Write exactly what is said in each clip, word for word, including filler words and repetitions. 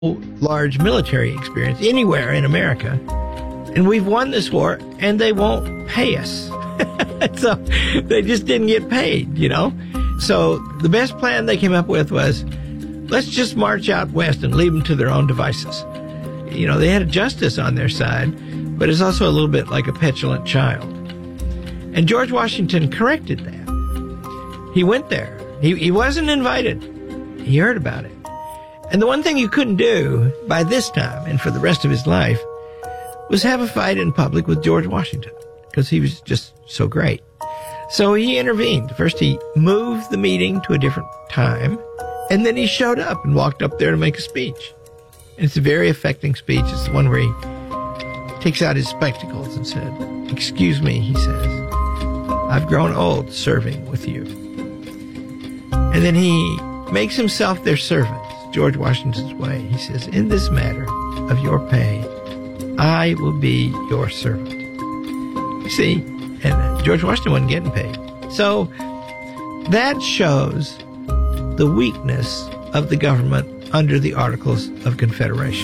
large military experience anywhere in America. And we've won this war, and they won't pay us. So they just didn't get paid, you know? So the best plan they came up with was, let's just march out west and leave them to their own devices. You know, they had justice on their side, but it's also a little bit like a petulant child. And George Washington corrected that. He went there. He, he wasn't invited. He heard about it. And the one thing you couldn't do by this time and for the rest of his life was have a fight in public with George Washington, because he was just so great. So he intervened. First, he moved the meeting to a different time, and then he showed up and walked up there to make a speech. And it's a very affecting speech. It's the one where he takes out his spectacles and said, "Excuse me," he says, "I've grown old serving with you." And then he makes himself their servant, George Washington's way. He says, "In this matter of your pay, I will be your servant." You see, and uh, George Washington wasn't getting paid. So that shows the weakness of the government under the Articles of Confederation.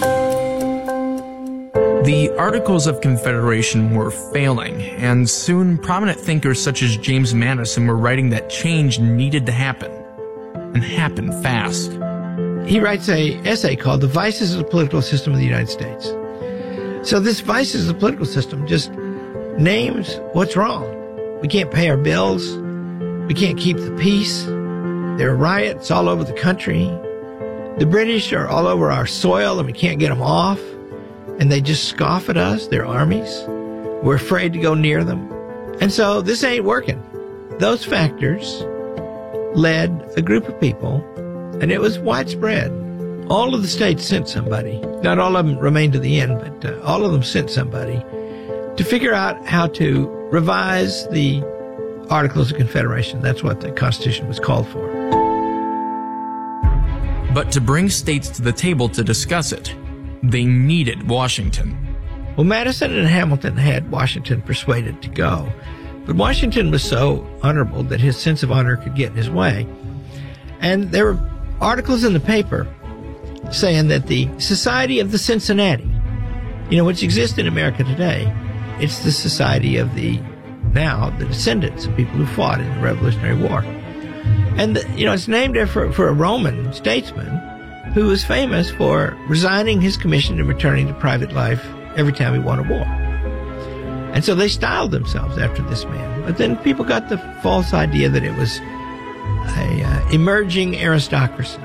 The Articles of Confederation were failing, and soon prominent thinkers such as James Madison were writing that change needed to happen, and happen fast. He writes an essay called The Vices of the Political System of the United States. So this vices of the political system just names what's wrong. We can't pay our bills. We can't keep the peace. There are riots all over the country. The British are all over our soil and we can't get them off. And they just scoff at us, their armies. We're afraid to go near them. And so this ain't working. Those factors led a group of people, and it was widespread. All of the states sent somebody. Not all of them remained to the end, but uh, all of them sent somebody to figure out how to revise the Articles of Confederation. That's what the Constitution was called for. But to bring states to the table to discuss it, they needed Washington. Well, Madison and Hamilton had Washington persuaded to go, but Washington was so honorable that his sense of honor could get in his way. And there were articles in the paper saying that the Society of the Cincinnati, you know, which exists in America today, it's the society of the, now, the descendants of people who fought in the Revolutionary War. And, the, you know, it's named for, for a Roman statesman who was famous for resigning his commission and returning to private life every time he won a war. And so they styled themselves after this man. But then people got the false idea that it was a uh, emerging aristocracy.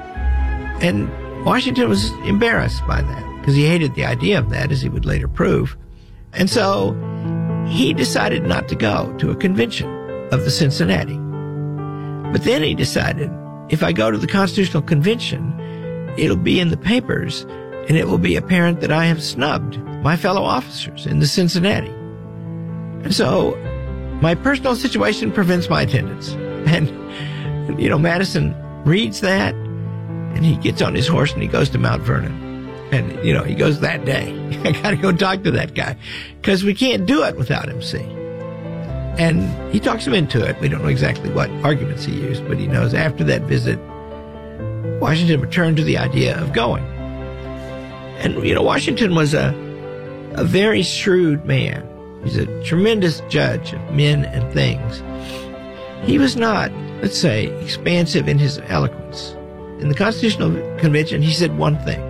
And Washington was embarrassed by that because he hated the idea of that, as he would later prove. And so he decided not to go to a convention of the Cincinnati. But then he decided, if I go to the Constitutional Convention, it'll be in the papers, and it will be apparent that I have snubbed my fellow officers in the Cincinnati. And so my personal situation prevents my attendance. And, you know, Madison reads that, and he gets on his horse and he goes to Mount Vernon. And, you know, he goes that day. I got to go talk to that guy because we can't do it without him, see. And he talks him into it. We don't know exactly what arguments he used, but he knows after that visit, Washington returned to the idea of going. And, you know, Washington was a, a very shrewd man. He's a tremendous judge of men and things. He was not, let's say, expansive in his eloquence. In the Constitutional Convention, he said one thing.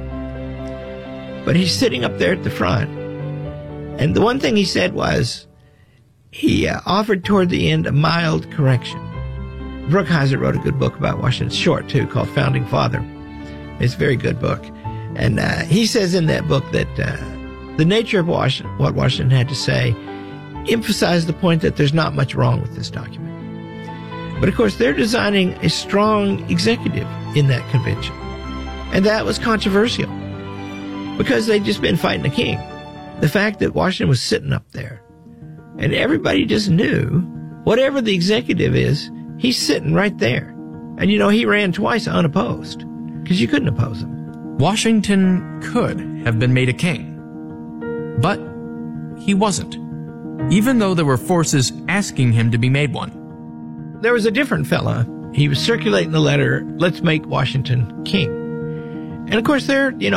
But he's sitting up there at the front. And the one thing he said was, he uh, offered toward the end a mild correction. Brookhiser wrote a good book about Washington. It's short, too, called Founding Father. It's a very good book. And uh, he says in that book that uh, the nature of Washington, what Washington had to say emphasized the point that there's not much wrong with this document. But, of course, they're designing a strong executive in that convention. And that was controversial because they'd just been fighting a king. The fact that Washington was sitting up there and everybody just knew whatever the executive is, he's sitting right there. And, you know, he ran twice unopposed because you couldn't oppose him. Washington could have been made a king, but he wasn't, even though there were forces asking him to be made one. There was a different fella. He was circulating the letter, "Let's make Washington king." And of course, there, you know,